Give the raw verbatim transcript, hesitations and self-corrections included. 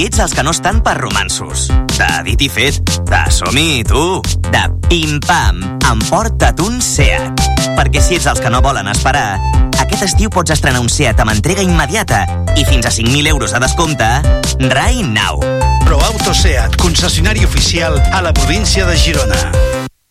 si ets els que no estan per romansos. De dit i fet, de som-hi, tu. De pim-pam, emporta't un Seat. Perquè si ets els que no volen esperar, aquest estiu pots estrenar un Seat amb entrega immediata i fins a cinc mil euros a descompte right now. ProAuto Seat, concessionari oficial a la província de Girona.